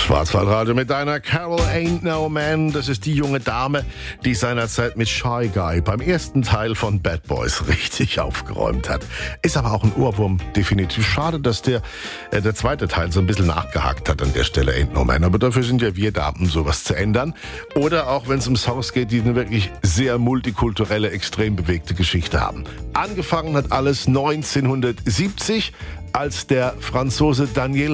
Schwarzwaldradio mit deiner Carol Ain't No Man. Das ist die junge Dame, die seinerzeit mit Shy Guy beim ersten Teil von Bad Boys richtig aufgeräumt hat. Ist aber auch ein Ohrwurm, definitiv. Schade, dass der zweite Teil so ein bisschen nachgehakt hat an der Stelle, Ain't No Man. Aber dafür sind ja wir da, um sowas zu ändern. Oder auch, wenn es um Songs geht, die eine wirklich sehr multikulturelle, extrem bewegte Geschichte haben. Angefangen hat alles 1970, als der Franzose Daniel